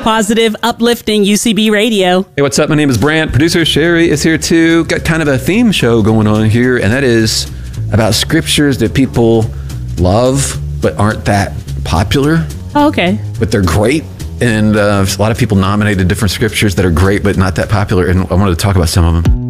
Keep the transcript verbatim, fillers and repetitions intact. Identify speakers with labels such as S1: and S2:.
S1: Positive, uplifting U C B radio.
S2: Hey, what's up? My name is Brant. Producer Sherry is here too. Got kind of a theme show going on here, and that is about scriptures that people love but aren't that popular.
S1: Oh, okay.
S2: But they're great. And uh, a lot of people nominated different scriptures that are great but not that popular, and I wanted to talk about some of them.